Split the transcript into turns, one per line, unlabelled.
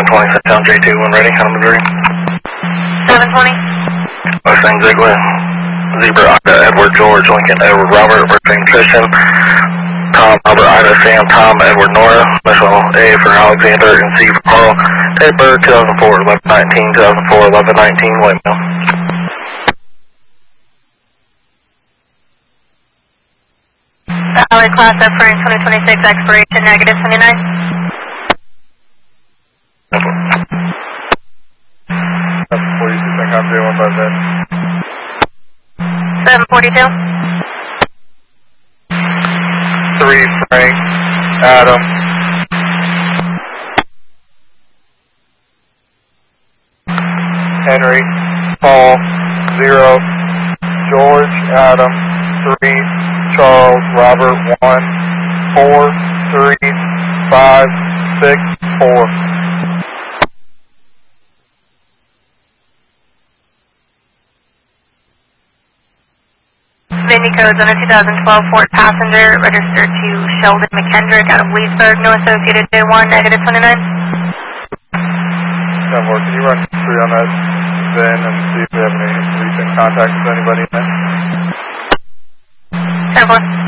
720, set down J2, when ready, on Missouri.
720.
Mustang Ziegler, Zebra, Ida, Edward, George, Lincoln, Edward, Robert, Richard, Christian, Tom, Albert, Ida, Sam, Tom, Edward, Nora, Michelle, A for Alexander, and C for Carl, Edward, 2004, 1119, 2004, 1119, Whitemail.
Valley class up for 2026 expiration, negative 29.
742, think I'm doing by then.
742.
3, Frank, Adam. Henry, Paul, 0, George, Adam, 3, Charles, Robert, 1, 4, 3, 5, 6, 4.
VIN codes on a 2012 Ford Passenger, registered to Sheldon McKendrick out of Leesburg, no associated J1, negative 29.
10-4, can you run 3 on that VIN and see if we have any recent contact with anybody in there?
10-4.